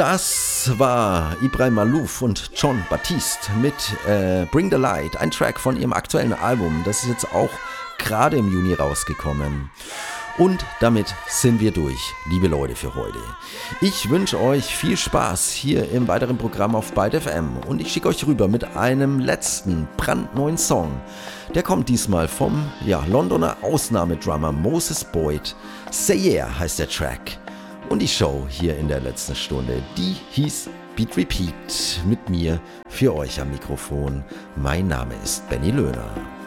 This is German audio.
Das war Ibrahim Malouf und Jon Batiste mit Bring the Light, ein Track von ihrem aktuellen Album. Das ist jetzt auch gerade im Juni rausgekommen. Und damit sind wir durch, liebe Leute, für heute. Ich wünsche euch viel Spaß hier im weiteren Programm auf Byte FM und ich schicke euch rüber mit einem letzten brandneuen Song. Der kommt diesmal vom Londoner Ausnahmedrummer Moses Boyd. Say Yeah heißt der Track. Und die Show hier in der letzten Stunde, die hieß Beat Repeat mit mir für euch am Mikrofon. Mein Name ist Benny Löhner.